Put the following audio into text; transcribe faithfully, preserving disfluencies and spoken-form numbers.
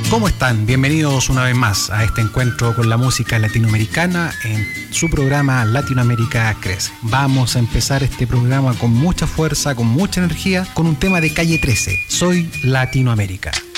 ¿Cómo están? Bienvenidos una vez más a este encuentro con la música latinoamericana en su programa Latinoamérica Crece. Vamos a empezar este programa con mucha fuerza, con mucha energía, con un tema de Calle trece, Soy Latinoamérica.